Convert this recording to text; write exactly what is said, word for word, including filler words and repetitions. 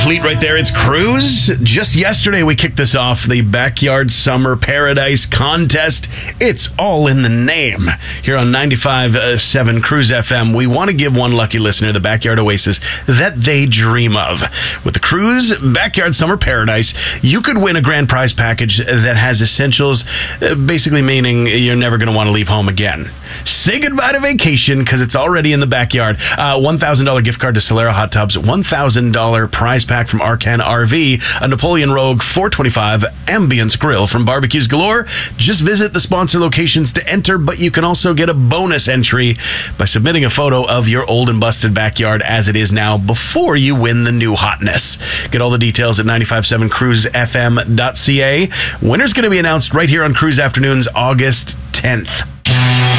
complete right there. It's Cruise. Just yesterday, we kicked this off, the Backyard Summer Paradise Contest. It's all in the name. Here on ninety-five point seven Cruise F M, we want to give one lucky listener the Backyard Oasis that they dream of. With the Cruise Backyard Summer Paradise, you could win a grand prize package that has essentials, basically meaning you're never going to want to leave home again. Say goodbye to vacation because it's already in the backyard. Uh, one thousand dollars gift card to Solera Hot Tubs, one thousand dollars prize pack from Arcan R V, a Napoleon Rogue four twenty-five Ambience Grill from Barbecues Galore. Just visit the sponsor locations to enter, but you can also get a bonus entry by submitting a photo of your old and busted backyard as it is now before you win the new hotness. Get all the details at ninety-five point seven cruise f m dot c a. Winner's going to be announced right here on Cruise Afternoons August tenth.